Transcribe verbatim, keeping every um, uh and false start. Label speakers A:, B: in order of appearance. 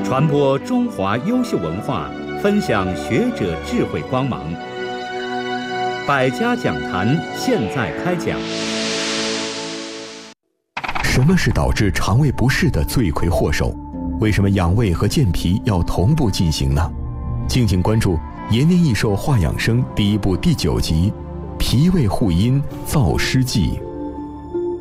A: 传播中华优秀文化，分享学者智慧光芒。百家讲坛现在开讲。
B: 什么是导致肠胃不适的罪魁祸首？为什么养胃和健脾要同步进行呢？敬请关注《延年益寿话养生》第一部第九集：脾胃护阴，燥湿剂。